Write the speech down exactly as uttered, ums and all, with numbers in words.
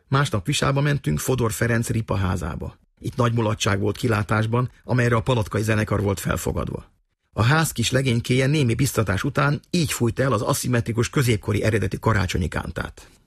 Másnap Visába mentünk Fodor Ferenc ripaházába. Itt nagy mulatság volt kilátásban, amelyre a palatkai zenekar volt felfogadva. A ház kis legénykéje némi biztatás után így fújta el az aszimmetrikus középkori eredeti karácsonyi kántát.